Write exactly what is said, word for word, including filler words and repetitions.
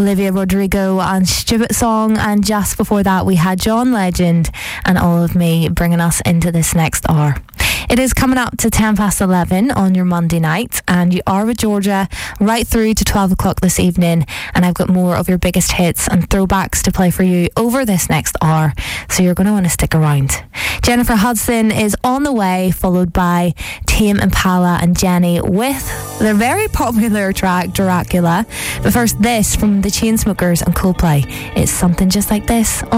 Olivia Rodrigo and Stupid Song, and just before that we had John Legend and All of Me, bringing us into this next hour. It is coming up to ten past eleven on your Monday night, and you are with Georgia right through to twelve o'clock this evening, and I've got more of your biggest hits and throwbacks to play for you over this next hour, so you're going to want to stick around. Jennifer Hudson is on the way, followed by Tame Impala and Jenny with their very popular track Dracula. But first, this from the Chainsmokers and Coldplay. It's Something Just Like This on